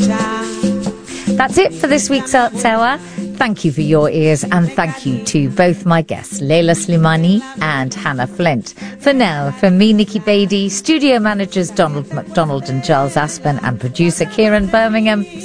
That's it for this week's Arts Hour. Thank you for your ears, and thank you to both my guests, Leila Slimani and Hannah Flint. For now, from me, Nikki Beattie, studio managers Donald McDonald and Giles Aspen, and producer Kieran Birmingham,